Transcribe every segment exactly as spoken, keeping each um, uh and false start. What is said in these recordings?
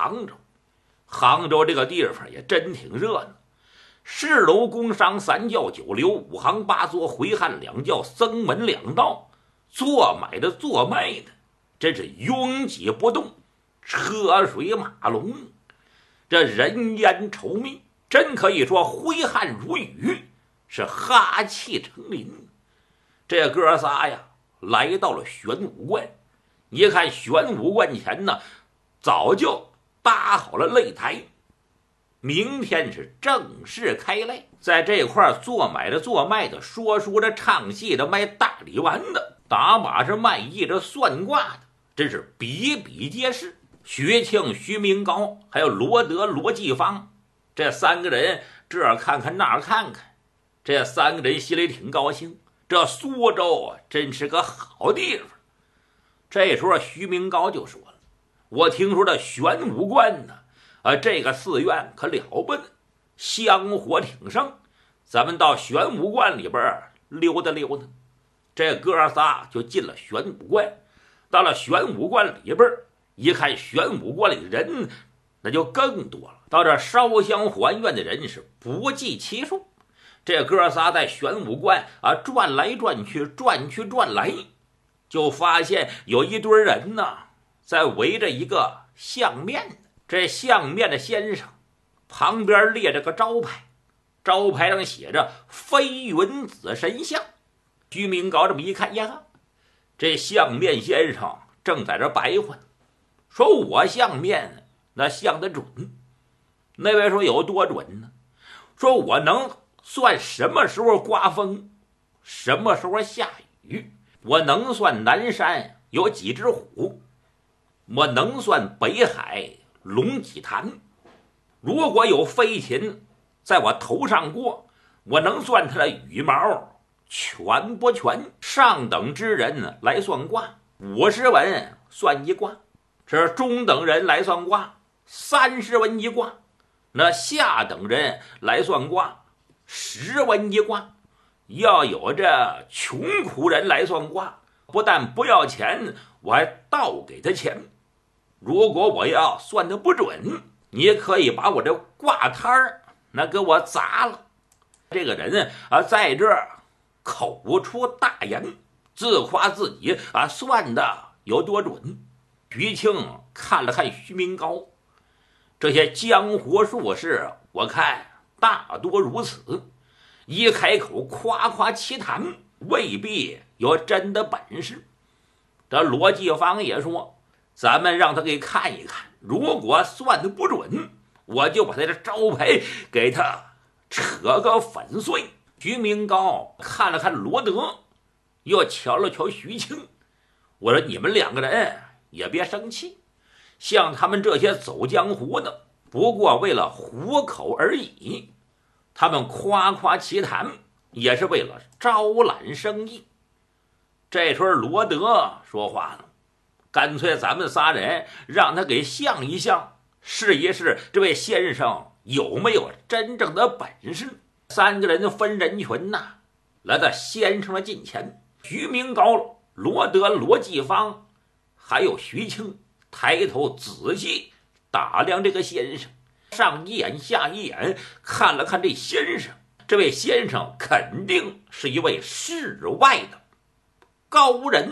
杭州。杭州这个地方也真挺热闹，市楼工商三教九流五行八作回汉两教僧门两道，做买的做卖的真是拥挤不动，车水马龙，这人烟稠密，真可以说挥汗如雨，是哈气成林。这哥仨呀来到了玄武观，一看玄武观前呢早就搭好了擂台，明天是正式开擂。在这块做买的做卖的，说书的唱戏的，卖大礼丸的，打马是卖艺的，算卦的，真是比比皆是。徐庆、徐明高还有罗德、罗继芳这三个人这儿看看那儿看看，这三个人心里挺高兴，这苏州啊真是个好地方。这时候徐明高就说了，我听说这玄武观呢啊，这个寺院可了不得，香火挺盛，咱们到玄武观里边溜达溜达。这哥仨就进了玄武观，到了玄武观里边一看，玄武观里人那就更多了，到这烧香还愿的人是不计其数。这哥仨在玄武观啊转来转去，转去转来，就发现有一堆人呢在围着一个相面。这相面的先生旁边列着个招牌，招牌上写着飞云子神像。居民高这么一看呀，这相面先生正在这白话，说我相面那相得准。那位说有多准呢？说我能算什么时候刮风，什么时候下雨，我能算南山有几只虎，我能算北海龙几潭，如果有飞禽在我头上过，我能算它的羽毛全不全。上等之人来算卦，五十文算一卦，这中等人来算卦，三十文一卦，那下等人来算卦，十文一卦。要有这穷苦人来算卦，不但不要钱，我还倒给他钱。如果我要算得不准，你可以把我这卦摊儿那给我砸了。这个人啊，在这儿口出大言，自夸自己啊算的有多准。徐庆看了看徐明高，这些江湖术士我看大多如此，一开口夸夸其谈，未必有真的本事。这罗继芳也说，咱们让他给看一看，如果算的不准，我就把他的招牌给他扯个粉碎。徐明高看了看罗德，又瞧了瞧徐庆，我说你们两个人也别生气，像他们这些走江湖的，不过为了糊口而已，他们夸夸其谈也是为了招揽生意。这时候罗德说话了，干脆咱们仨人让他给相一相，试一试这位先生有没有真正的本事。三个人分人群呐、啊，来到先生的近前，徐明高、罗德、罗继芳还有徐庆抬头仔细打量这个先生，上一眼下一眼看了看这先生，这位先生肯定是一位世外的高人。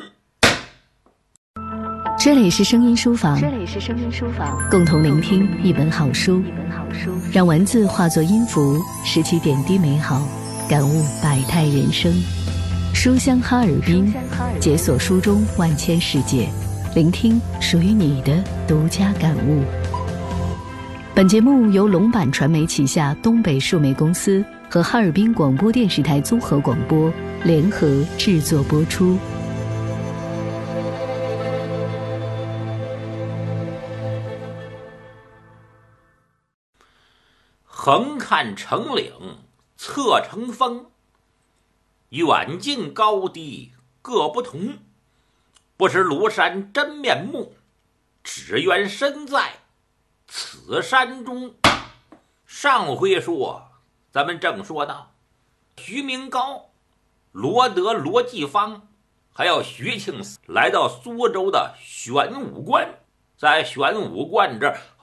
这里是声音书房， 这里是声音书房， 共同聆听一本好书， 一本好书， 让文字化作音符，拾起点滴美好，感悟百态人生。书香哈尔滨，解锁书中万千世界，聆听属于你的独家感悟。本节目由龙版传媒旗下东北数媒公司和哈尔滨广播电视台综合广播联合制作播出。 横看成岭侧成峰，远近高低各不同，不识庐山真面目，只缘身在此山中。上回说咱们正说到徐明高、罗德、罗继芳还有徐庆来到苏州的玄武观，在玄武观这儿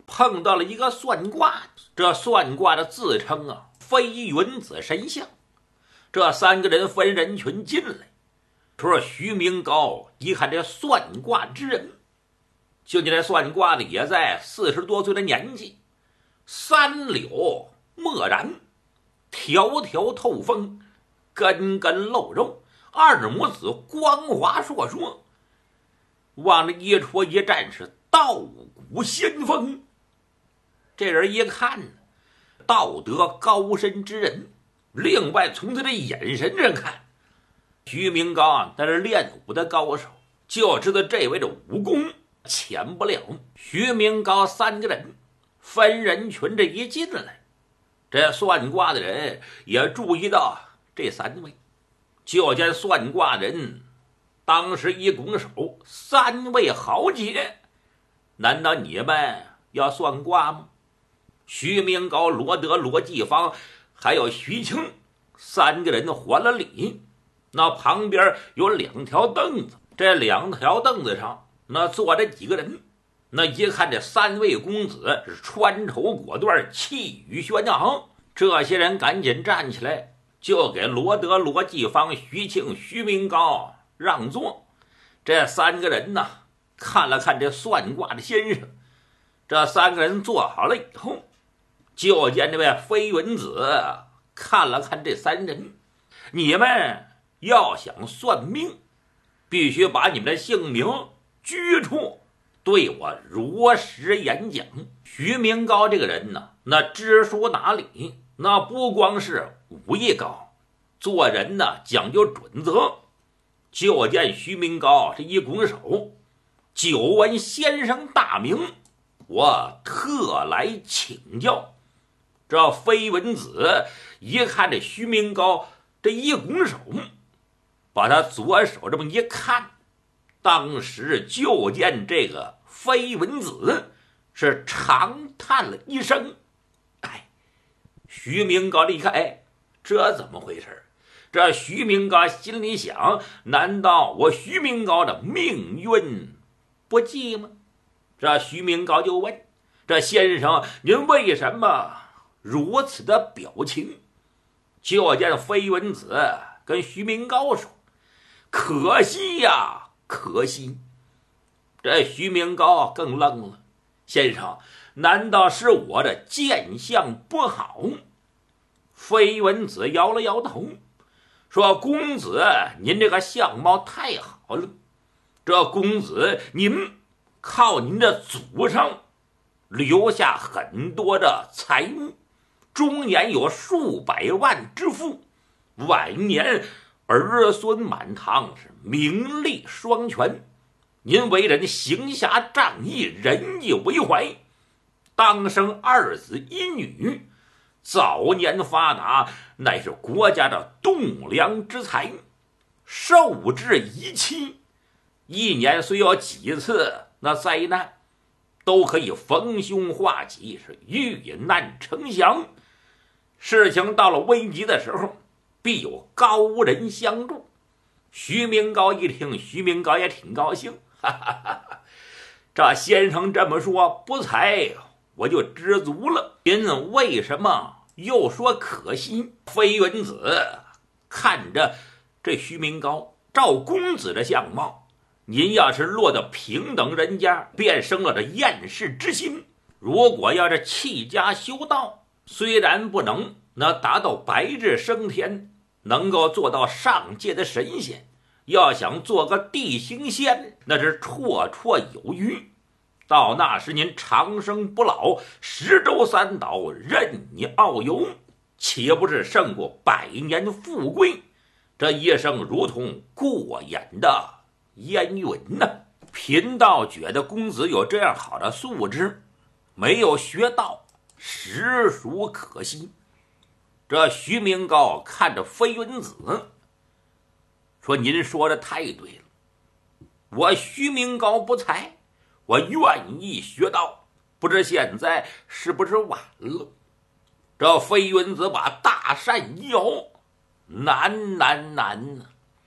碰到了一个算卦，这算卦的自称啊飞云子神像。这三个人分人群进来，说徐明高一看这算卦之人，就见这算卦的也在四十多岁的年纪，三绺墨然，条条透风，根根露肉，二母子光华烁烁，往那一戳一站是道骨仙风。这人一看道德高深之人，另外从他的眼神上看，徐明高啊那是练武的高手，就知道这位的武功浅不了。徐明高三个人分人群这一进来，这算卦的人也注意到这三位，就见算卦人当时一拱手，三位豪杰，难道你们要算卦吗？徐明高、罗德、罗继芳还有徐庆三个人还了礼。那旁边有两条凳子，这两条凳子上那坐着几个人，那一看这三位公子是穿绸裹缎，气宇轩昂，这些人赶紧站起来，就给罗德、罗继芳、徐庆、徐明高让座。这三个人呢看了看这算卦的先生，这三个人坐好了以后，就见这位飞云子看了看这三人，你们要想算命，必须把你们的姓名居处对我如实演讲。徐明高这个人呢，那知书达理，那不光是武艺高，做人呢讲究准则。就见徐明高是一拱手，久闻先生大名，我特来请教。这飞云子一看这徐明高这一拱手，把他左手这么一看，当时就见这个飞云子是长叹了一声。哎，徐明高一看，哎，这怎么回事？这徐明高心里想，难道我徐明高的命运不济吗？这徐明高就问，这先生您为什么如此的表情？就见飞云子跟徐明高说，可惜呀，可惜。这徐明高更愣了，先生，难道是我的见相不好？飞云子摇了摇头，说公子您这个相貌太好了，这公子您靠您的祖上留下很多的财物，终年有数百万之富，晚年儿孙满堂，是名利双全。您为人行侠仗义，仁义为怀，当生二子一女，早年发达，乃是国家的栋梁之才，受制遗妻，一年虽有几次那灾难，都可以逢凶化吉，是遇难成祥。事情到了危急的时候，必有高人相助。徐明高一听，徐明高也挺高兴，哈哈哈哈，这先生这么说，不才我就知足了。您为什么又说可惜？飞云子看着这徐明高，照公子的相貌，您要是落到平等人家，便生了这厌世之心。如果要是弃家修道，虽然不能那达到白日升天，能够做到上界的神仙，要想做个地行仙，那是绰绰有余。到那时您长生不老，十洲三岛任你遨游，岂不是胜过百年富贵？这一生如同过眼的烟云呢。贫道觉得公子有这样好的素质，没有学道，实属可惜。这徐明高看着飞云子说，您说的太对了，我徐明高不才，我愿意学道，不知现在是不是晚了？这飞云子把大扇一摇，难难难呢！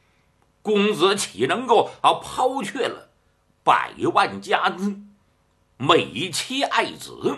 公子岂能够啊抛却了百万家资？ 美妻爱子。